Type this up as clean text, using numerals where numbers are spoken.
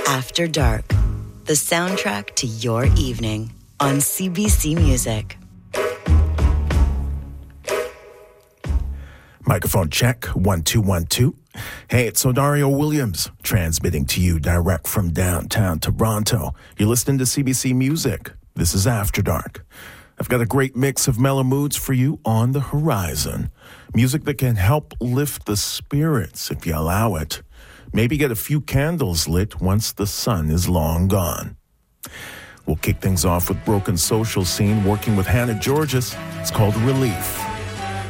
After Dark, the soundtrack to your evening on CBC Music. Microphone check, 1 2 1 2. Hey, it's Odario Williams, transmitting to you direct from downtown Toronto. You're listening to CBC Music. This is After Dark. I've got a great mix of mellow moods for you on the horizon. Music that can help lift the spirits if you allow it. Maybe get a few candles lit once the sun is long gone. We'll kick things off with Broken Social Scene, working with Hannah Georges. It's called Relief.